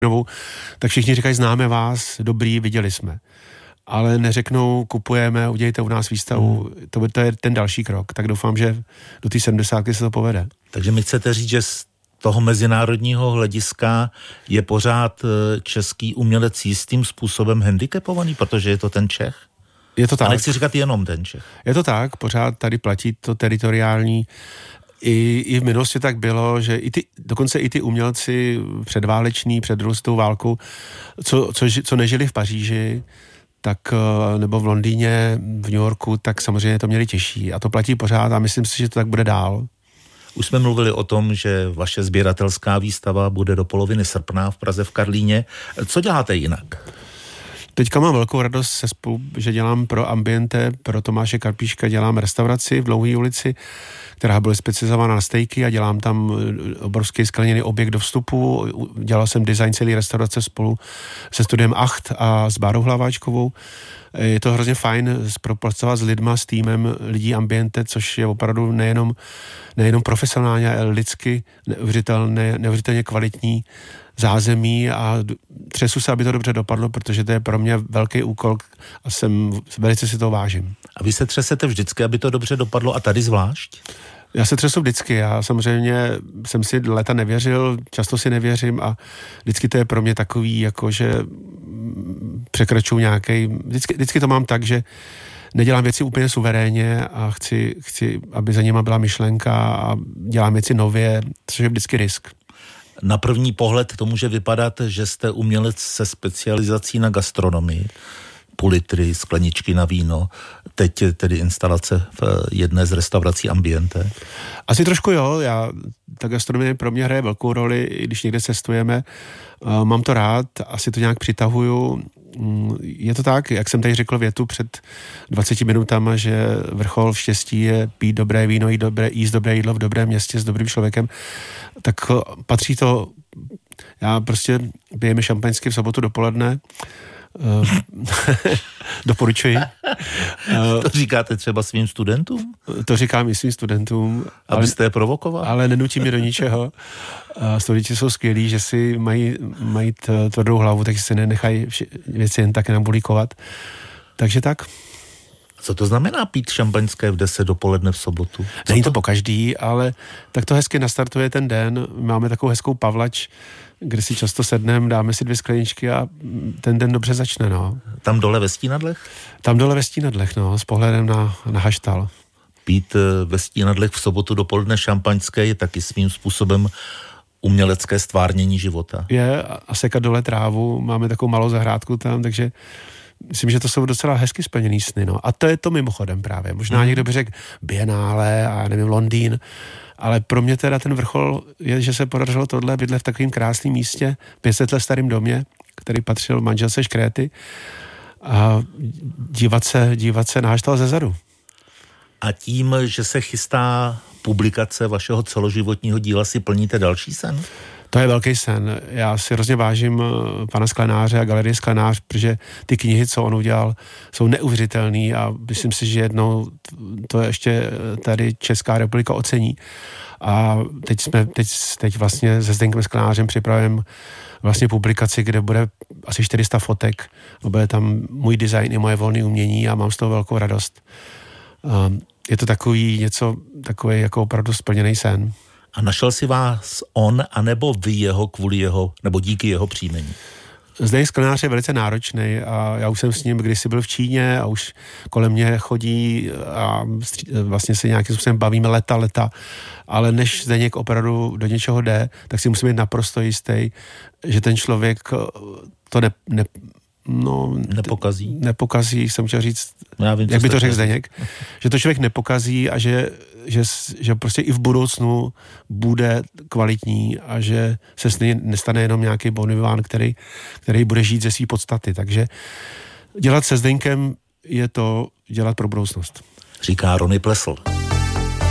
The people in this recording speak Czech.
novou, tak všichni říkají, známe vás, dobrý, viděli jsme. Ale neřeknou, kupujeme, udělejte u nás výstavu, to je ten další krok. Tak doufám, že do té 70 se to povede. Takže mi chcete říct, že z toho mezinárodního hlediska je pořád český umělec jistým způsobem handicapovaný, protože je to ten Čech? Je to tak. A nechci říkat jenom ten Čech. Je to tak, pořád tady platí to teritoriální. I v minulosti tak bylo, že dokonce i ty umělci předváleční, před druhou světovou válkou, co nežili v Paříži, tak nebo v Londýně, v New Yorku, tak samozřejmě to měli těžší. A to platí pořád a myslím si, že to tak bude dál. Už jsme mluvili o tom, že vaše sběratelská výstava bude do poloviny srpna v Praze v Karlíně. Co děláte jinak? Teďka mám velkou radost, že dělám pro Ambiente, pro Tomáše Karpíška, dělám restauraci v Dlouhé ulici, která byla specializovaná na stejky a dělám tam obrovský skleněný objekt do vstupu. Dělal jsem design celé restaurace spolu se studiem Acht a s Bárou Hlaváčkovou. Je to hrozně fajn spolupracovat s lidma, s týmem lidí Ambiente, což je opravdu nejenom profesionálně, ale lidsky neuvěřitelně kvalitní zázemí a třesu se, aby to dobře dopadlo, protože to je pro mě velký úkol a velice si to vážím. A vy se třesete vždycky, aby to dobře dopadlo a tady zvlášť? Já se třesu vždycky, já samozřejmě jsem si léta nevěřil, často si nevěřím a vždycky to je pro mě takový, jako že překračuju nějaký, vždycky to mám tak, že nedělám věci úplně suverénně a chci, aby za nima byla myšlenka a dělám věci nově, což je vždycky risk. Na první pohled to může vypadat, že jste umělec se specializací na gastronomii, půl litry, skleničky na víno, teď tedy instalace v jedné z restaurací Ambiente. Asi trošku jo, ta gastronomie pro mě hraje velkou roli, i když někde cestujeme, mám to rád, asi to nějak přitahuju. Je to tak, jak jsem tady řekl větu před 20 minutama, že vrchol štěstí je pít dobré víno, jíst dobré jídlo v dobrém městě s dobrým člověkem, tak patří to, já prostě pijeme šampaňsky v sobotu dopoledne, doporučuji. To říkáte třeba svým studentům? To říkám i svým studentům. Abyste je provokoval? Ale nenutí mě do ničeho. Studenti jsou skvělí, že si mají tvrdou hlavu, takže si nenechají věci jen tak nabulíkovat. Takže tak. Co to znamená pít šampaňské v 10 dopoledne v sobotu? Není to pokaždý, ale tak to hezky nastartuje ten den. Máme takovou hezkou pavlač, kde si často sedneme, dáme si 2 skleničky a ten den dobře začne, no. Tam dole ve Stínadlech? Tam dole ve Stínadlech, no, s pohledem na Haštal. Pít ve Stínadlech v sobotu dopoledne šampaňské je taky svým způsobem umělecké stvárnění života. Je, a sekat dole trávu, máme takovou malou zahrádku tam, takže myslím, že to jsou docela hezky splněný sny, no. A to je to mimochodem právě. Možná někdo by řekl Biennále a nevím, Londýn, ale pro mě teda ten vrchol je, že se podařilo tohle bydlet v takovém krásném místě, 500 let starým domě, který patřil manželce Škréty a dívat se na Haštal zezadu. A tím, že se chystá publikace vašeho celoživotního díla, si plníte další sen? To je velký sen. Já si hrozně vážím pana Sklenáře a galerie Sklenář, protože ty knihy, co on udělal, jsou neuvěřitelný a myslím si, že jednou to ještě tady Česká republika ocení. A teď vlastně se Zdeňkem Sklenářem připravím vlastně publikaci, kde bude asi 400 fotek. Bude tam můj design i moje volné umění a mám z toho velkou radost. Je to takový jako opravdu splněný sen. A našel si vás on, anebo vy jeho kvůli jeho, nebo díky jeho příjmení? Zdeněk Sklenář je velice náročný a já už jsem s ním kdysi byl v Číně a už kolem mě chodí a vlastně se nějakým způsobem bavíme leta, ale než Zdeněk opravdu do něčeho jde, tak si musím být naprosto jistý, že ten člověk to nepokazí, jsem chtěl říct, jak by to řekl Zdeněk, že to člověk nepokazí a že prostě i v budoucnu bude kvalitní a že se nestane jenom nějaký boniván, který bude žít ze své podstaty. Takže dělat se Zdeňkem je to dělat pro budoucnost. Říká Rony Plesl.